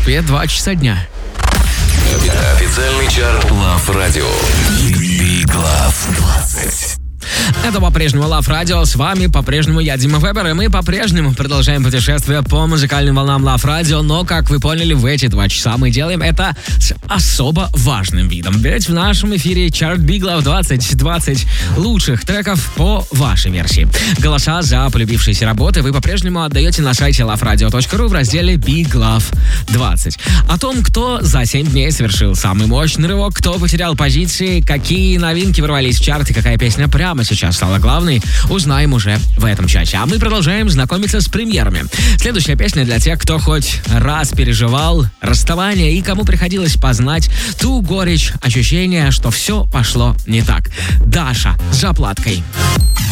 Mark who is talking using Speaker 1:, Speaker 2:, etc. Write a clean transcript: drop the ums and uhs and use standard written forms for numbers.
Speaker 1: Москве 2 часа дня.
Speaker 2: Официальный чарт Love Radio. Big Love 20.
Speaker 1: Это по-прежнему Love Radio, с вами по-прежнему я, Дима Вебер, и мы по-прежнему продолжаем путешествие по музыкальным волнам Love Radio, но, как вы поняли, в эти 2 часа мы делаем это с особо важным видом, ведь в нашем эфире чарт Big Love 20 лучших треков по вашей версии. Голоса за полюбившиеся работы вы по-прежнему отдаете на сайте loveradio.ru в разделе Big Love 20. О том, кто за 7 дней совершил самый мощный рывок, кто потерял позиции, какие новинки ворвались в чарт и какая песня прямо сейчас стала главной, узнаем уже в этом чате. А мы продолжаем знакомиться с премьерами. Следующая песня для тех, кто хоть раз переживал расставание и кому приходилось познать ту горечь ощущения, что все пошло не так. Даша с «Заплаткой».